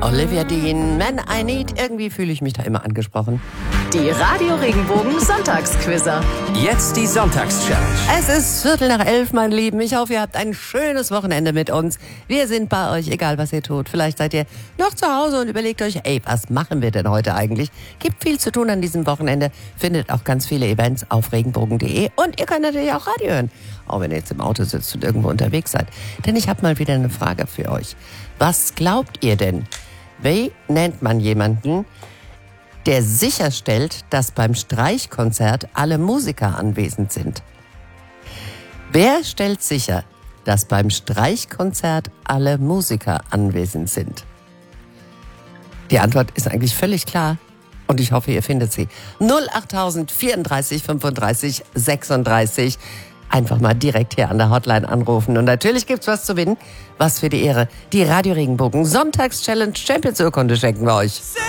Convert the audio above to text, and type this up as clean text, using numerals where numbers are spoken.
Olivia Dean, Man I Need. Irgendwie fühle ich mich da immer angesprochen. Die Radio Regenbogen Sonntagsquizzer. Jetzt die Sonntagschallenge. Es ist 11:15, mein Lieben. Ich hoffe, ihr habt ein schönes Wochenende mit uns. Wir sind bei euch, egal was ihr tut. Vielleicht seid ihr noch zu Hause und überlegt euch, was machen wir denn heute eigentlich? Gibt viel zu tun an diesem Wochenende. Findet auch ganz viele Events auf regenbogen.de. Und ihr könnt natürlich auch Radio hören, auch wenn ihr jetzt im Auto sitzt und irgendwo unterwegs seid. Denn ich habe mal wieder eine Frage für euch. Was glaubt ihr denn? Wie nennt man jemanden, der sicherstellt, dass beim Streichkonzert alle Musiker anwesend sind? Wer stellt sicher, dass beim Streichkonzert alle Musiker anwesend sind? Die Antwort ist eigentlich völlig klar und ich hoffe, ihr findet sie. 08000 34 35 36. Einfach mal direkt hier an der Hotline anrufen. Und natürlich gibt's was zu gewinnen. Was für die Ehre. Die Radio Regenbogen Sonntagschallenge Champions Urkunde schenken wir euch.